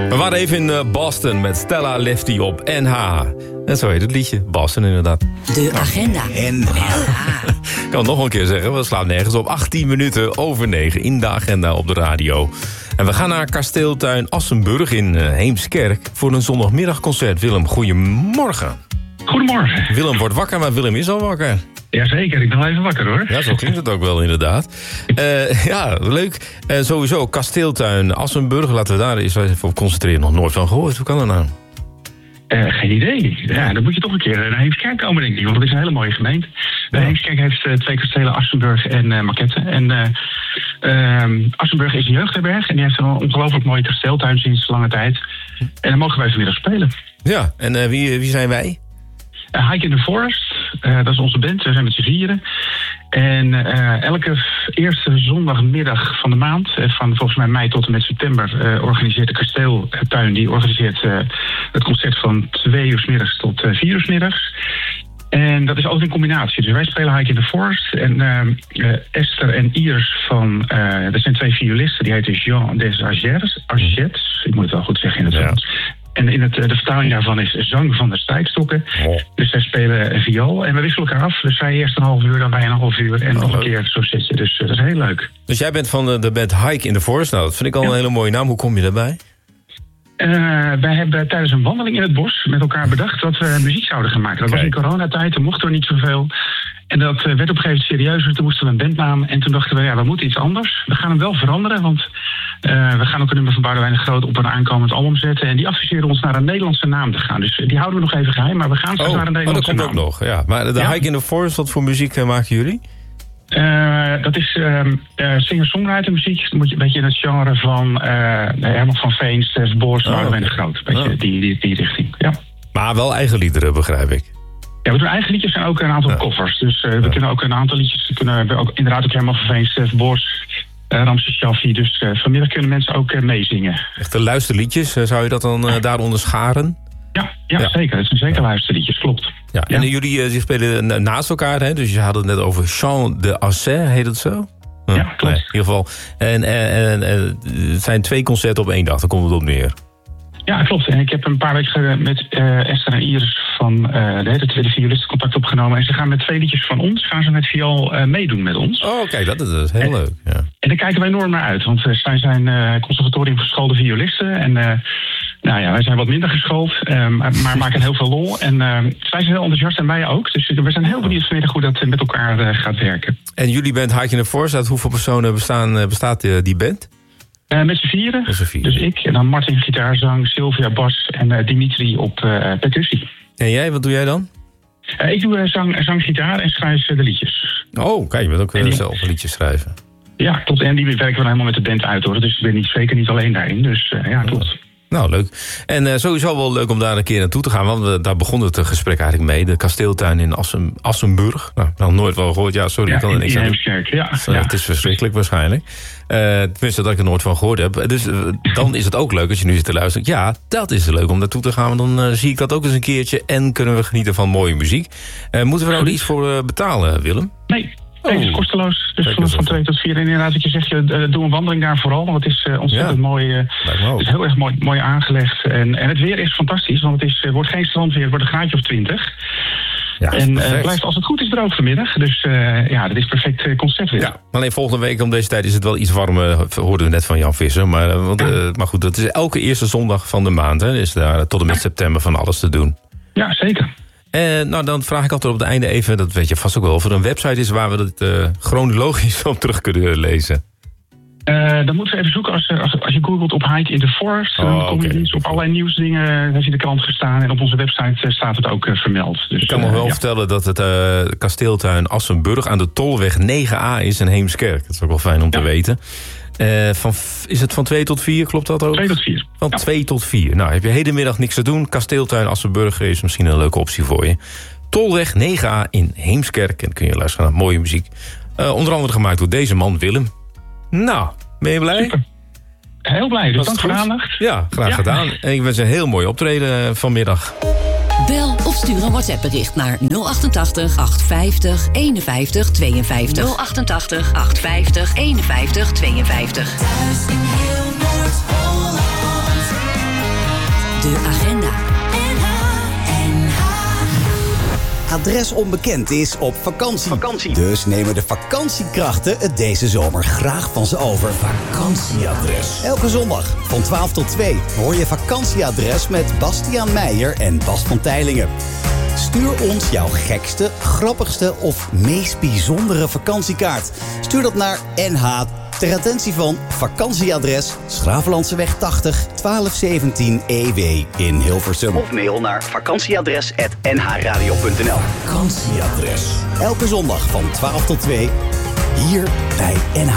We waren even in Boston met Stella Lefty op NH. En zo heet het liedje. Boston inderdaad. De agenda. NH. Ik kan het nog een keer zeggen. We slaan nergens op. 18 minuten over 9 in de agenda op de radio. En we gaan naar kasteeltuin Assenburg in Heemskerk voor een zondagmiddagconcert. Willem, goedemorgen. Goedemorgen. Willem wordt wakker, maar Willem is al wakker. Jazeker, ik ben wel even wakker hoor. Ja, zo klinkt het ook wel inderdaad. Ja, leuk. Sowieso, kasteeltuin Assenburg. Laten we daar eens even op concentreren. Nog nooit van gehoord. Hoe kan dat nou? Geen idee. Ja, dan moet je toch een keer naar Heemskerk komen, denk ik. Want het is een hele mooie gemeente. Heemskerk heeft 2 kastelen, Assenburg en Marquette. En Assenburg is een jeugdherberg. En die heeft een ongelooflijk mooie kasteeltuin sinds lange tijd. En dan mogen wij vanmiddag spelen. Ja, en wie zijn wij? Hike in the Forest. Dat is onze band. We zijn met z'n 4. En elke eerste zondagmiddag van de maand, van volgens mij mei tot en met september, organiseert de kasteeltuin, die organiseert het concert van 2 uur 's middags tot 4 uur 's middags. En dat is altijd een combinatie. Dus wij spelen Hike in the Forest. En Esther en Iris dat zijn 2 violisten. Die heten Jean des Argets. Ik moet het wel goed zeggen in het Frans. Ja. En de vertaling daarvan is zang van de strijkstokken. Oh. Dus zij spelen viool. En we wisselen elkaar af. Dus zij eerst een half uur, dan wij een half uur. En nog een keer zo zitten. Dus dat is heel leuk. Dus jij bent van de band Hike in the Forest. Nou, dat vind ik al een hele mooie naam. Hoe kom je daarbij? Wij hebben tijdens een wandeling in het bos met elkaar bedacht dat we muziek zouden gaan maken. Dat was in coronatijd, toen mochten we niet zoveel. En dat werd op een gegeven moment serieuzer. Toen moesten we een bandnaam. En toen dachten we, we moeten iets anders. We gaan hem wel veranderen, want we gaan ook een nummer van Boudewijn de Groot op een aankomend album zetten. En die adviseren ons naar een Nederlandse naam te gaan. Dus die houden we nog even geheim, maar we gaan straks naar een Nederlandse naam. Dat komt ook nog, ja. Maar de Hike in the Forest, wat voor muziek maken jullie? Dat is singer-songwriter muziek. Dan moet je een beetje in het genre van Herman van Veen, Stef Bos, Boudewijn de Groot. Een beetje die richting, ja. Maar wel eigen liederen, begrijp ik. Ja, we doen eigen liedjes en ook een aantal covers. Dus we kunnen ook een aantal liedjes, ook inderdaad ook Herman van Veen, Stef Bos, Ramses Shaffi. Dus vanmiddag kunnen mensen ook meezingen. Echte luisterliedjes, zou je dat dan daaronder scharen? Ja, zeker. Het zijn zeker luisterliedjes, klopt. Ja, en jullie spelen naast elkaar, hè? Dus je had het net over Chant de Asset, heet het zo? Ja, klopt. Nee, in ieder geval. En het zijn 2 concerten op 1 dag, daar komt het op neer. Ja, klopt. En ik heb een paar weken geleden met Esther en Iris van de tweede violisten contact opgenomen. En ze gaan met 2 liedjes van ons, gaan ze met viool meedoen met ons. Oh, kijk, dat is heel leuk. Ja. En daar kijken wij enorm naar uit. Want wij zijn conservatorium geschoolde violisten. En wij zijn wat minder geschoold, maar maken heel veel lol. En zij zijn heel enthousiast en wij ook. Dus we zijn heel benieuwd vanmiddag hoe dat met elkaar gaat werken. En jullie band Hike in the Forest, uit hoeveel personen bestaat die band? Met z'n 4. Dus ik en dan Martin gitaarzang, Sylvia bas en Dimitri op percussie. En jij, wat doe jij dan? Ik doe zang, gitaar en schrijf de liedjes. Oh, kijk, je bent ook zelf een liedje schrijven. Ja, klopt. En die werken we helemaal met de band uit, hoor. Dus ik ben zeker niet alleen daarin. Dus klopt. Nou, leuk. En sowieso wel leuk om daar een keer naartoe te gaan. Want daar begon het gesprek eigenlijk mee. De kasteeltuin in Assenburg. Nou, nooit wel gehoord. Ja, sorry. Ik kan er niks aan doen. Het is verschrikkelijk waarschijnlijk. Tenminste, dat ik er nooit van gehoord heb. Dus dan is het ook leuk als je nu zit te luisteren. Ja, dat is leuk om naartoe te gaan. Want dan zie ik dat ook eens een keertje. En kunnen we genieten van mooie muziek. Moeten we daar ook iets voor betalen, Willem? Nee. Het is kosteloos. Dus van 2 tot 4. En inderdaad, dat je zegt, doe een wandeling daar vooral. Want het is ontzettend mooi. Het is heel erg mooi aangelegd. En het weer is fantastisch. Want het wordt geen strandweer, het wordt een graadje of 20. Ja, en het blijft als het goed is droog vanmiddag. Dus dat is perfect conceptweer. Ja, alleen volgende week om deze tijd is het wel iets warmer. Hoorden we net van Jan Visser. Maar goed, dat is elke eerste zondag van de maand. Hè. Is daar tot en met september van alles te doen. Ja, zeker. Dan vraag ik altijd op het einde even, dat weet je vast ook wel, of er een website is waar we dat chronologisch op terug kunnen lezen. Dan moeten we even zoeken. Als je googelt op Hike in the Forest, dan kom je op allerlei nieuwsdingen. Heeft in de krant gestaan en op onze website staat het ook vermeld. Dus, ik kan nog wel vertellen dat het kasteeltuin Assenburg aan de Tolweg 9A is in Heemskerk. Dat is ook wel fijn om te weten. Is het van 2 tot 4, klopt dat ook? 2 tot 4. Van 2 tot 4. Nou, heb je hedenmiddag niks te doen. Kasteeltuin Assenburg is misschien een leuke optie voor je. Tolweg 9A in Heemskerk. En dan kun je luisteren naar mooie muziek. Onder andere gemaakt door deze man, Willem. Nou, ben je blij? Super. Heel blij. Dus dank voor de aandacht. Ja, graag gedaan. En ik wens een heel mooi optreden vanmiddag. Bel of stuur een WhatsApp-bericht naar 088 850 51 52. 088 850 51 52. Thuis in heel Noord-Holland. De agenda. Adres onbekend is op vakantie. Dus nemen de vakantiekrachten het deze zomer graag van ze over. Vakantieadres. Elke zondag van 12 tot 2 hoor je Vakantieadres met Bastiaan Meijer en Bas van Teylingen. Stuur ons jouw gekste, grappigste of meest bijzondere vakantiekaart. Stuur dat naar NH ter attentie van Vakantieadres, Schravenlandseweg 80 1217 EW in Hilversum. Of mail naar vakantieadres@nhradio.nl. Vakantieadres. Elke zondag van 12 tot 2 hier bij NH.